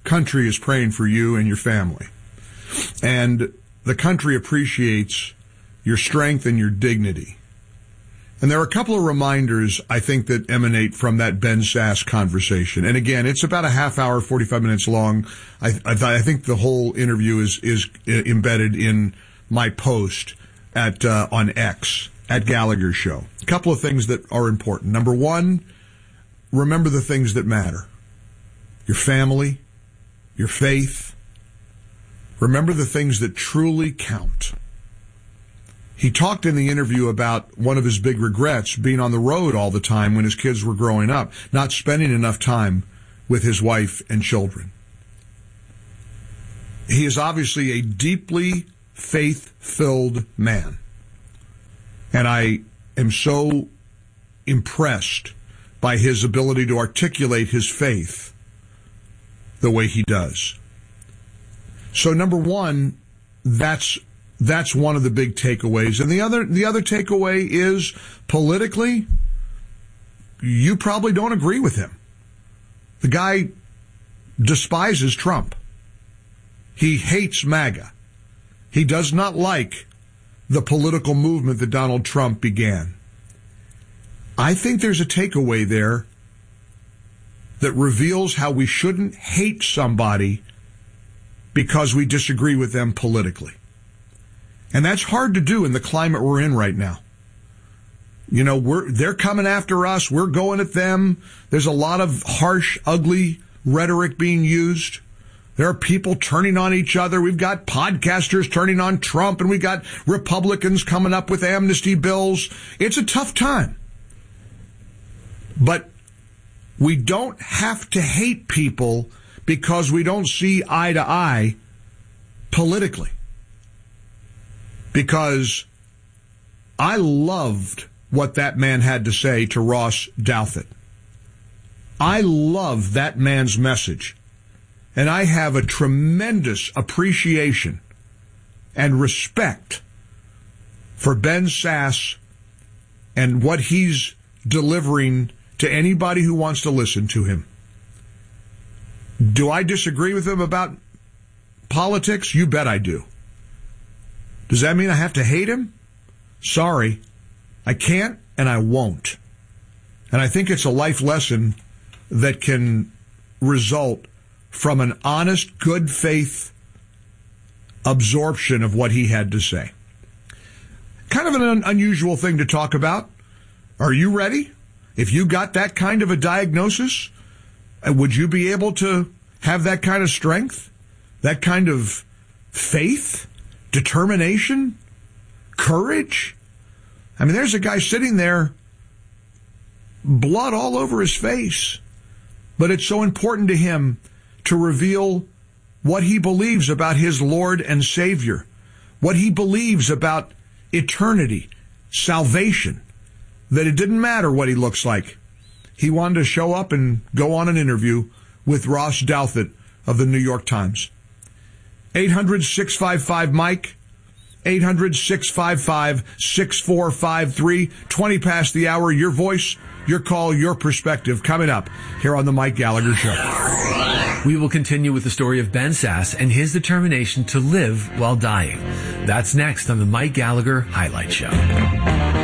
country is praying for you and your family. And the country appreciates your strength and your dignity. And there are a couple of reminders, I think, that emanate from that Ben Sasse conversation. And again, it's about a half hour, 45 minutes long. I think the whole interview is embedded in my post on X at Gallagher Show. A couple of things that are important. Number one, remember the things that matter. Your family, your faith. Remember the things that truly count. He talked in the interview about one of his big regrets, being on the road all the time when his kids were growing up, not spending enough time with his wife and children. He is obviously a deeply faith-filled man. And I am so impressed by his ability to articulate his faith the way he does. So number one, that's one of the big takeaways. And the other takeaway is, politically, you probably don't agree with him. The guy despises Trump. He hates MAGA. He does not like the political movement that Donald Trump began. I think there's a takeaway there that reveals how we shouldn't hate somebody because we disagree with them politically. And that's hard to do in the climate we're in right now. You know, they're coming after us. We're going at them. There's a lot of harsh, ugly rhetoric being used. There are people turning on each other. We've got podcasters turning on Trump, and we got Republicans coming up with amnesty bills. It's a tough time. But we don't have to hate people because we don't see eye to eye politically. Because I loved what that man had to say to Ross Douthat. I love that man's message. And I have a tremendous appreciation and respect for Ben Sasse and what he's delivering to anybody who wants to listen to him. Do I disagree with him about politics? You bet I do. Does that mean I have to hate him? Sorry. I can't and I won't. And I think it's a life lesson that can result from an honest, good faith absorption of what he had to say. Kind of an unusual thing to talk about. Are you ready? If you got that kind of a diagnosis, would you be able to have that kind of strength, that kind of faith, determination, courage? I mean, there's a guy sitting there, blood all over his face, but it's so important to him to reveal what he believes about his Lord and Savior, what he believes about eternity, salvation, that it didn't matter what he looks like. He wanted to show up and go on an interview with Ross Douthat of the New York Times. 800-655-MIKE, 800-655-6453, 20 past the hour. Your voice, your call, your perspective coming up here on the Mike Gallagher Show. We will continue with the story of Ben Sasse and his determination to live while dying. That's next on the Mike Gallagher Highlight Show.